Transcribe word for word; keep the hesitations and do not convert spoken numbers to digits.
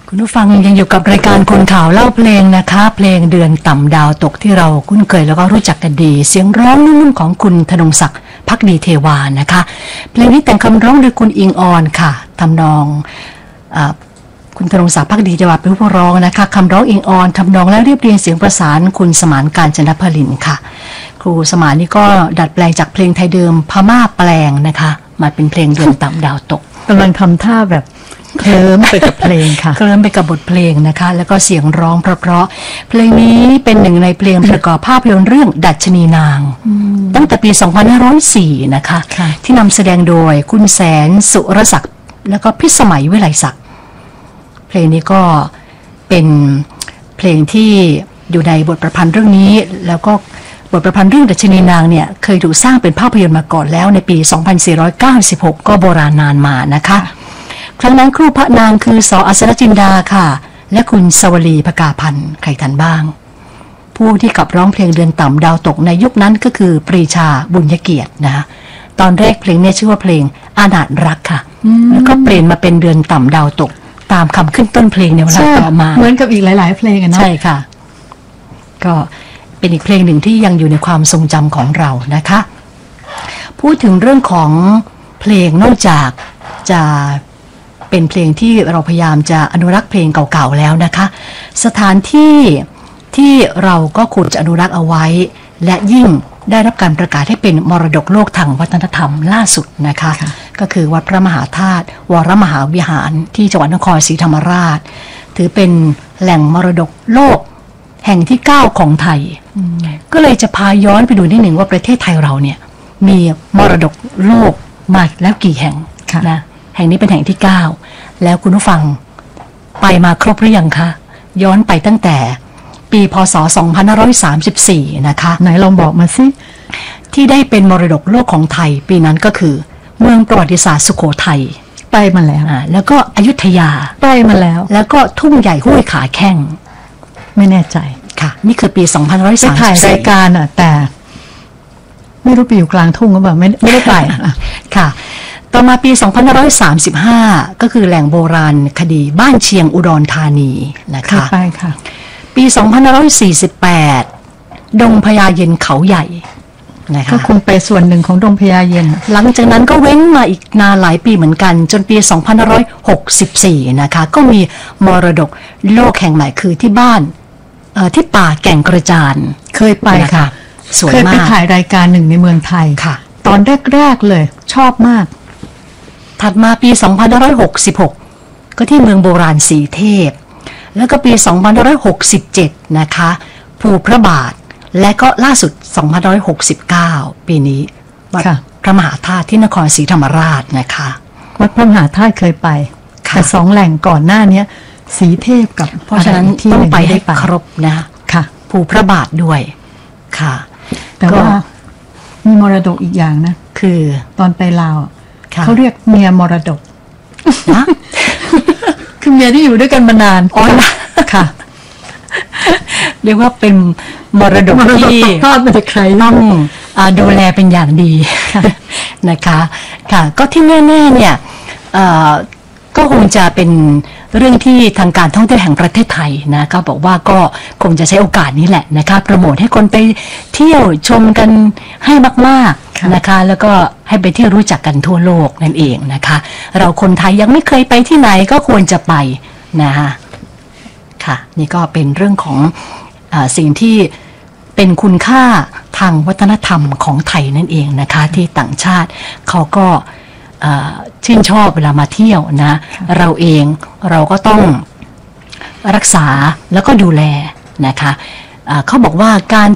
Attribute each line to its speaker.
Speaker 1: คุณผู้ฟังยังอยู่กับรายการคนข่าวเล่าเพลงนะคะเพลงเดือนต่ำดาวตกที่เราคุ้นเคยแล้วก็รู้จักกันดีเสียงร้องนุ่มๆของคุณธนงศักดิ์ภักดีเทวานะคะเพลงนี้แต่งคำร้องโดยคุณอิงออนค่ะทำนองอ่าคุณธนงศักดิ์ภักดีเทวาเป็นผู้ร้องนะคะคำร้องอิงออนทำนองและเรียบเรียงเสียงประสานคุณสมานกาญจนพลินค่ะครูสมานนี่ก็ดัดแปลงจากเพลงไทยเดิมพม่าแปลงนะคะมาเป็นเพลงเดือนต่ำดาวตก
Speaker 2: กำลังทำท่าแบบเคลิ้มไปกับเพลงค่ะ
Speaker 1: เคลิ้มไปกับบทเพลงนะคะแล้วก็เสียงร้องเพราะๆเพลงนี้เป็นหนึ่งในเพลงประกอบภาพยนตร์เรื่องดัชนีนางตั้งแต่ปีสองพันห้าร้อยสี่นะคะที่นำแสดงโดยคุณแสนสุรศักดิ์แล้วก็พิสมัยวิไลศักดิ์เพลงนี้ก็เป็นเพลงที่อยู่ในบทประพันธ์เรื่องนี้แล้วก็บทประพันธ์เรื่องดัชนีนางเนี่ยเคยถูกสร้างเป็นภาพยนตร์มาก่อนแล้วในปีสองพันสี่ร้อยเก้าสิบหกก็โบราณนานมานะคะครั้งนั้นครูพระนางคือส.อัศรจินดาค่ะและคุณสวลีภกาพันธ์ใครทันบ้างผู้ที่ขับร้องเพลงเดือนต่ำดาวตกในยุคนั้นก็คือปรีชาบุญยเกียรตินะคะตอนแรกเพลงนี้ชื่อว่าเพลงอานาถรักค่ะแล้วก็เปลี่ยนมาเป็นเดือนต่ำดาวตกตามคำขึ้นต้นเพลงในเวลาต่อมา
Speaker 2: เหมือนกับอีกหลายๆเพลงอะนะ
Speaker 1: ใช่ค่ะก็เป็นอีกเพลงหนึ่งที่ยังอยู่ในความทรงจำของเรานะคะพูดถึงเรื่องของเพลงนอกจากจะเป็นเพลงที่เราพยายามจะอนุรักษ์เพลงเก่าๆแล้วนะคะสถานที่ที่เราก็ควรจะอนุรักษ์เอาไว้และยิ่งได้รับการประกาศให้เป็นมรดกโลกทางวัฒนธรรมล่าสุดนะคะก็คือวัดพระมหาธาตุวรมหาวิหารที่จังหวัดนครศรีธรรมราชถือเป็นแหล่งมรดกโลกแห่งที่เก้าของไทยก็เลยจะพาย้อนไปดูนิดหนึ่งว่าประเทศไทยเราเนี่ยมีมรดกโลกมาแล้วกี่แห่งนะแห่งนี้เป็นแห่งที่เก้าแล้วคุณผู้ฟังไปมาครบหรือยังคะย้อนไปตั้งแต่ปีพ.ศ. สองพันห้าร้อยสามสิบสี่นะคะ
Speaker 2: ไหนลองบอกมาสิ
Speaker 1: ที่ได้เป็นมรดกโลกของไทยปีนั้นก็คือเมืองประวัติศาสตร์สุโขทัย
Speaker 2: ไปมาแล้ว
Speaker 1: แล้วก็อยุธยา
Speaker 2: ไปมาแล้ว
Speaker 1: แล้วก็ทุ่งใหญ่ห้วยขาแข้ง
Speaker 2: ไม่แน่ใจ
Speaker 1: ค่ะนี่คือปีสองพันห้าร้อยสามสิบสี่
Speaker 2: ไปถ่ายรายการอ่ะแต่ไม่รู้ไปอยู่กลางทุ่งหรือเปล่าไม่ไม่ได้ไป
Speaker 1: ค่ะต่อมาปีสองพันห้าร้อยสามสิบห้าก็คือแหล่งโบราณคดีบ้านเชียงอุดรธานีนะคะ
Speaker 2: ไปค่ะ
Speaker 1: ปีสองพันห้าร้อยสี่สิบแปดดงพญาเย็นเขาใหญ่นะคะ
Speaker 2: ก็คงไปส่วนหนึ่งของดงพญาเย็น
Speaker 1: หลังจากนั้นก็เว้นมาอีกนานหลายปีเหมือนกันจนปีสองพันห้าร้อยหกสิบสี่นะคะก็มีมรดกโลกแห่งใหม่คือที่บ้านที่ป่าแก่งกระจาน
Speaker 2: เคยไปค่ะ
Speaker 1: สวยมาก
Speaker 2: เคยไปถ่ายรายการหนึ่งในเมืองไทย
Speaker 1: ค่ะ
Speaker 2: ตอนแรกๆเลยชอบมาก
Speaker 1: ถัดมาปีสองพันห้าร้อยหกสิบหกก็ที่เมืองโบราณสีเทพแล้วก็ปีสองพันห้าร้อยหกสิบเจ็ดนะคะภูพระบาทและก็ล่าสุดสองพันห้าร้อยหกสิบเก้าปีนี้วัดพระมหาธาตุที่นครศรีธรรมราชนะคะ
Speaker 2: วัดพระมหาธาตุเคยไปแต่สองแหล่งก่อนหน้านี้สีเทพกับ
Speaker 1: เพราะฉะนั้นต้องไปได้ครบนะ
Speaker 2: ค่ะ
Speaker 1: ภูพระบาทด้วยค่ะ
Speaker 2: แต่ว่ามีมรดกอีกอย่างนะ
Speaker 1: คือ
Speaker 2: ตอนไปลาวเขาเรียกเมียมรดก
Speaker 1: นะ
Speaker 2: คือเมียที่อยู่ด้วยกันมานาน
Speaker 1: อ๋อ
Speaker 2: ค่ะ
Speaker 1: เรียกว่าเป็นมรดกที่
Speaker 2: ทอดมาจากใคร
Speaker 1: ต้องดูแลเป็นอย่างดีนะคะค่ะก็ที่แน่ๆเนี่ยก็คงจะเป็นเรื่องที่ทางการท่องเที่ยวแห่งประเทศไทยนะก็บอกว่าก็คงจะใช้โอกาสนี้แหละนะคะโปรโมทให้คนไปเที่ยวชมกันให้มากๆนะคะแล้วก็ให้ไปเที่ยวรู้จักกันทั่วโลกนั่นเองนะคะเราคนไทยยังไม่เคยไปที่ไหนก็ควรจะไปนะคะค่ะนี่ก็เป็นเรื่องของอ่าสิ่งที่เป็นคุณค่าทางวัฒนธรรมของไทยนั่นเองนะคะที่ต่างชาติเขาก็ชื่นชอบเวลามาเที่ยวนะเราเองเราก็ต้องรักษาแล้วก็ดูแลนะคะเขาบอกว่าการ